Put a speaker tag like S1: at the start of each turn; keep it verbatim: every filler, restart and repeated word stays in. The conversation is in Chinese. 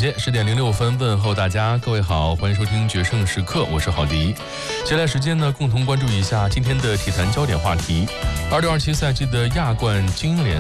S1: 间十点零六分，问候大家，各位好，欢迎收听决胜时刻，我是郝迪。接下来时间呢，共同关注一下今天的体坛焦点话题。二六二七赛季的亚冠精英联